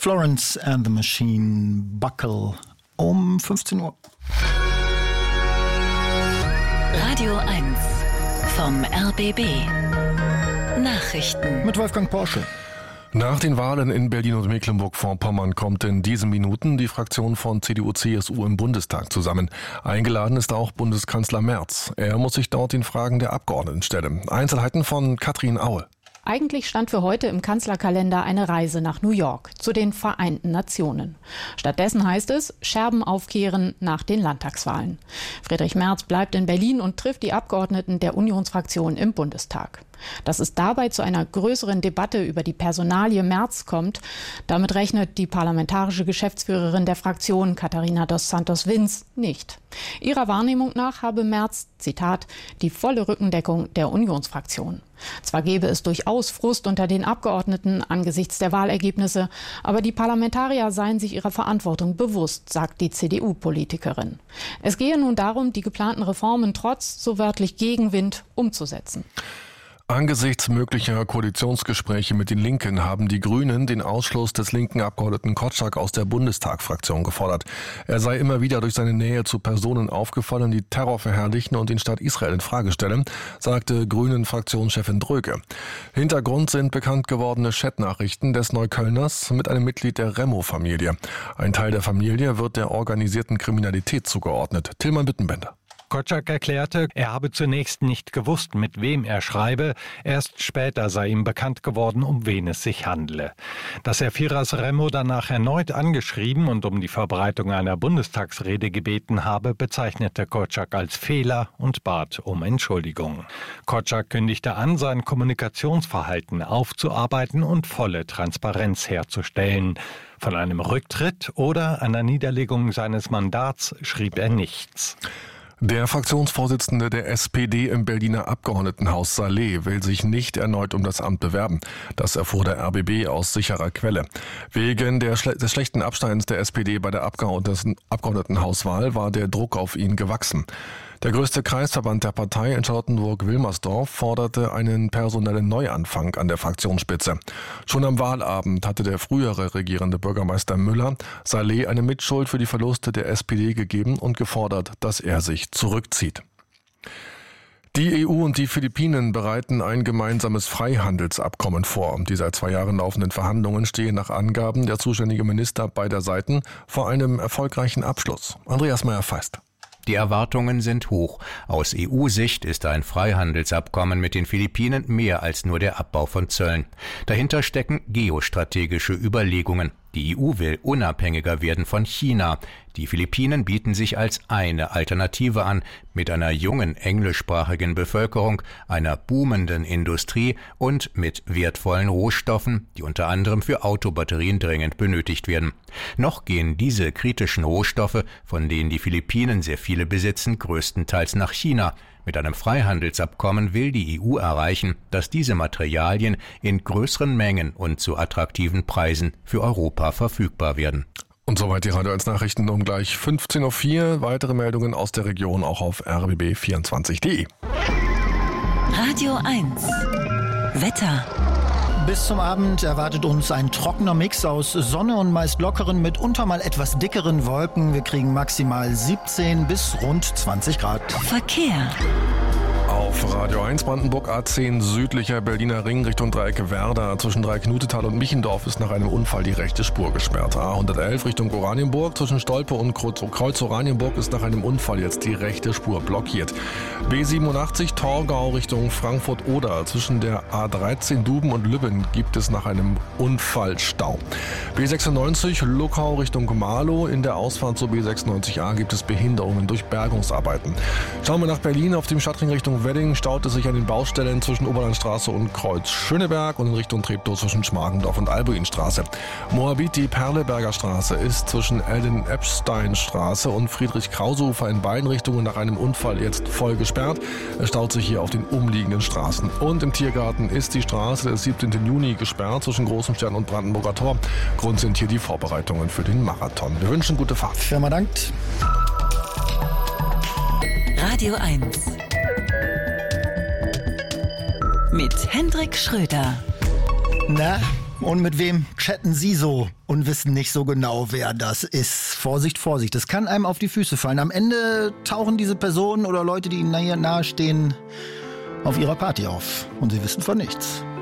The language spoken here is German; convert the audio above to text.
Florence and the Machine, Buckle, um 15 Uhr. Radio 1 vom RBB. Nachrichten Mit Wolfgang Porsche. Nach den Wahlen in Berlin und Mecklenburg-Vorpommern kommt in diesen Minuten die Fraktion von CDU/CSU im Bundestag zusammen. Eingeladen ist auch Bundeskanzler Merz. Er muss sich dort den Fragen der Abgeordneten stellen. Einzelheiten von Katrin Aue. Eigentlich stand für heute im Kanzlerkalender eine Reise nach New York, zu den Vereinten Nationen. Stattdessen heißt es, Scherben aufkehren nach den Landtagswahlen. Friedrich Merz bleibt in Berlin und trifft die Abgeordneten der Unionsfraktion im Bundestag. Dass es dabei zu einer größeren Debatte über die Personalie Merz kommt, damit rechnet die parlamentarische Geschäftsführerin der Fraktion, Katharina dos Santos-Vins, nicht. Ihrer Wahrnehmung nach habe Merz, Zitat, die volle Rückendeckung der Unionsfraktion. Zwar gebe es durchaus Frust unter den Abgeordneten angesichts der Wahlergebnisse, aber die Parlamentarier seien sich ihrer Verantwortung bewusst, sagt die CDU-Politikerin. Es gehe nun darum, die geplanten Reformen trotz so wörtlich Gegenwind umzusetzen. Angesichts möglicher Koalitionsgespräche mit den Linken haben die Grünen den Ausschluss des linken Abgeordneten Kotschak aus der Bundestagsfraktion gefordert. Er sei immer wieder durch seine Nähe zu Personen aufgefallen, die Terror verherrlichen und den Staat Israel in Frage stellen, sagte Grünen-Fraktionschefin Dröge. Hintergrund sind bekannt gewordene Chatnachrichten des Neuköllners mit einem Mitglied der Remo-Familie. Ein Teil der Familie wird der organisierten Kriminalität zugeordnet. Tilman Bittenbender. Kotschak erklärte, er habe zunächst nicht gewusst, mit wem er schreibe. Erst später sei ihm bekannt geworden, um wen es sich handle. Dass er Firas Remo danach erneut angeschrieben und um die Verbreitung einer Bundestagsrede gebeten habe, bezeichnete Kotschak als Fehler und bat um Entschuldigung. Kotschak kündigte an, sein Kommunikationsverhalten aufzuarbeiten und volle Transparenz herzustellen. Von einem Rücktritt oder einer Niederlegung seines Mandats schrieb er nichts. Der Fraktionsvorsitzende der SPD im Berliner Abgeordnetenhaus Saleh will sich nicht erneut um das Amt bewerben. Das erfuhr der RBB aus sicherer Quelle. Wegen des schlechten Abschneidens der SPD bei der Abgeordnetenhauswahl war der Druck auf ihn gewachsen. Der größte Kreisverband der Partei in Charlottenburg-Wilmersdorf forderte einen personellen Neuanfang an der Fraktionsspitze. Schon am Wahlabend hatte der frühere regierende Bürgermeister Müller Saleh eine Mitschuld für die Verluste der SPD gegeben und gefordert, dass er sich zurückzieht. Die EU und die Philippinen bereiten ein gemeinsames Freihandelsabkommen vor. Die seit 2 Jahren laufenden Verhandlungen stehen nach Angaben der zuständigen Minister beider Seiten vor einem erfolgreichen Abschluss. Andreas Meyer-Feist. Die Erwartungen sind hoch. Aus EU-Sicht ist ein Freihandelsabkommen mit den Philippinen mehr als nur der Abbau von Zöllen. Dahinter stecken geostrategische Überlegungen. Die EU will unabhängiger werden von China. Die Philippinen bieten sich als eine Alternative an, mit einer jungen englischsprachigen Bevölkerung, einer boomenden Industrie und mit wertvollen Rohstoffen, die unter anderem für Autobatterien dringend benötigt werden. Noch gehen diese kritischen Rohstoffe, von denen die Philippinen sehr viele besitzen, größtenteils nach China. Mit einem Freihandelsabkommen will die EU erreichen, dass diese Materialien in größeren Mengen und zu attraktiven Preisen für Europa verfügbar werden. Und soweit die Radio 1 Nachrichten um gleich 15.04 Uhr. Weitere Meldungen aus der Region auch auf rbb24.de. Radio 1 Wetter. Bis zum Abend erwartet uns ein trockener Mix aus Sonne und meist lockeren, mitunter mal etwas dickeren Wolken. Wir kriegen maximal 17 bis rund 20 Grad. Verkehr. Auf Radio 1 Brandenburg A10 südlicher Berliner Ring Richtung Dreieck Werder. Zwischen Dreieck-Knutetal und Michendorf ist nach einem Unfall die rechte Spur gesperrt. A111 Richtung Oranienburg. Zwischen Stolpe und Kreuz Oranienburg ist nach einem Unfall jetzt die rechte Spur blockiert. B87 Torgau Richtung Frankfurt-Oder. Zwischen der A13 Duben und Lübben gibt es nach einem Unfall Stau. B96 Luckau Richtung Marlow. In der Ausfahrt zur B96A gibt es Behinderungen durch Bergungsarbeiten. Schauen wir nach Berlin. Auf dem Stadtring Richtung Wedding staut es sich an den Baustellen zwischen Oberlandstraße und Kreuz Schöneberg und in Richtung Treptow zwischen Schmargendorf und Albuinstraße. Moabit, die Perleberger Straße ist zwischen Ellen-Epstein-Straße und Friedrich-Krause-Ufer in beiden Richtungen nach einem Unfall jetzt voll gesperrt. Es staut sich hier auf den umliegenden Straßen. Und im Tiergarten ist die Straße des 17. Juni gesperrt zwischen Großem Stern und Brandenburger Tor. Grund sind hier die Vorbereitungen für den Marathon. Wir wünschen gute Fahrt. Firma dankt. Radio 1 mit Hendrik Schröder. Na, Und mit wem chatten Sie so und wissen nicht so genau, wer das ist? Vorsicht, Vorsicht, das kann einem auf die Füße fallen. Am Ende tauchen diese Personen oder Leute, die Ihnen nahestehen, auf Ihrer Party auf. Und Sie wissen von nichts.